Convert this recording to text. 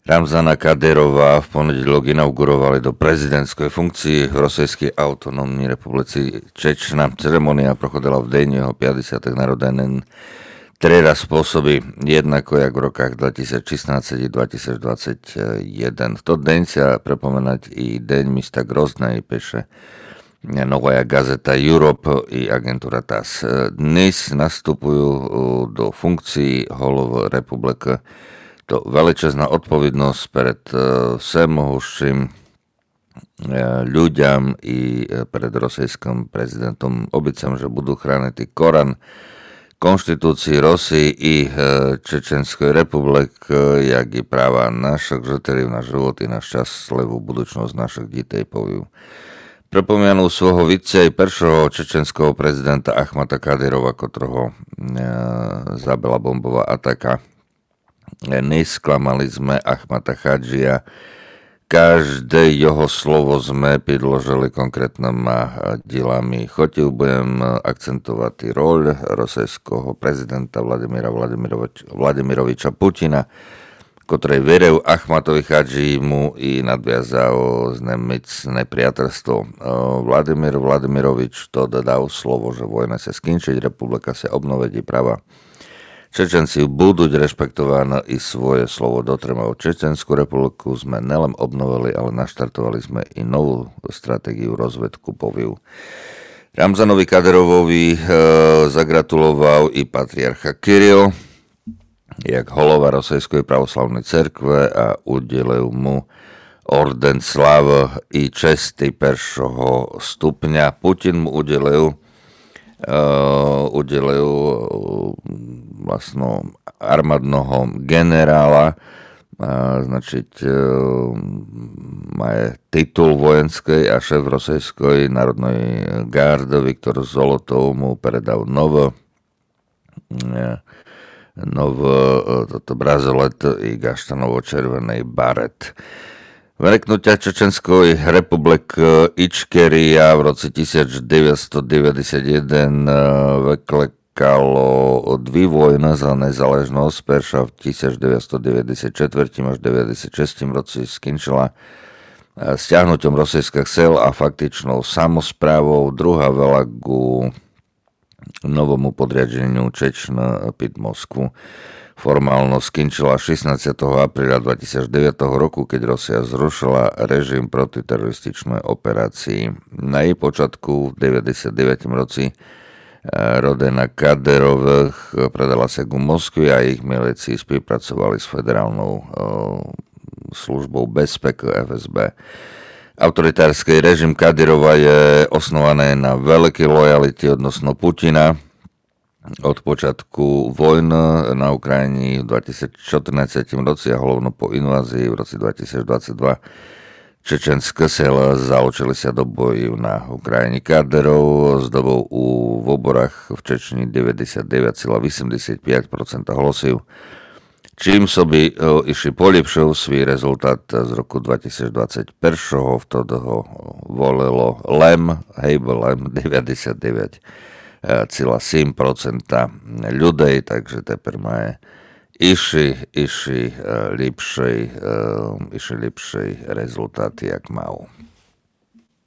Ramzana Kadyrova v ponedeľok inaugurovali do prezidentskej funkcii v Rosijskej autonómnej republice Čečna. Ceremonia prochodila v deň jeho 50. narodenin. Три способи, jednako jak v rokách 2016 i 2021. V tот deň sa prepomenať i deň mista Groznej, píše Novaja gazeta Europe i agentúra TAS. Dnes nastupujú do funkcií holov republiky. To velečezná odpovědnost před všemohúším ľuďom i pred rosijským prezidentom. Obicam, že budú chrániť i Korán, konštitúcii Rosii i Čečenskej republiky, jak i práva našich žiteľov na život i na šťastlivú budúcnosť našich detí povijú. Pripomínal svojho více i prvého čečenského prezidenta Achmata Kadyrova, ktorého zabila bombová ataka. Nesklamali sme Achmata Chadžia. Každé jeho slovo sme podložili konkrétnymi dílami. Chotil budem akcentovať roľ rosijského prezidenta Vladimira Vladimiroviča Putina, ktorej veril Achmatovi Chadžimu i nadviazal nemocné priateľstvo. Vladimir Vladimirovič to dodal slovo, že vojna sa skončí, republika sa obnoví práva. Čečenci budú rešpektované i svoje slovo dotremajú. Čečenskú republiku sme nelen obnovili, ale naštartovali sme i novú stratégiu rozvedku poviu. Ramzanovi Kadyrovovi zagratuloval i patriarcha Kiril, jak holova Rosijskej pravoslavnej cerkve a udelil mu orden slávy i česti prvého stupňa. Putin mu udelil vlastno armádneho generála, značiť má titul vojenskej a šéf Rosijskej národnej gardy Viktor Zolotov mu predal toto brazelet i gaštanovo-červený baret. Vreknutia Čečenskej republiky Ičkeria v roce 1991 vyklekalo dvi vojny za nezaležnosť. Perša v 1994 až 1996 roci skončila stiahnutom rosijských sil a faktičnou samosprávou. Druhá vela ku novomu podriadeniu Čečna pod Moskvu. Formálno skončila 16. apríla 2009 roku, keď Rosia zrušila režim protiterorističnej operácii. Na jej počiatku v 99. roci rodina Kadyrových predala sa ku Moskvi a ich milíci spolupracovali s federálnou službou bezpeky FSB. Autoritárský režim Kadyrova je osnovaný na veľkej lojalite odnosno Putina. Od počiatku vojny na Ukrajine v 2014 roci a hlavno po invázii v roce 2022 čečenské sila zaučili sa do boju na Ukrajine. Kadyrov zdobol v oborách v Čečni 99,85% hlasov, čím soby išli polepšil svoj rezultát z roku 2021. Vtedy ho volilo Lem 99,7% ľudí, takže teper má iši lepší rezultáty, jak mal.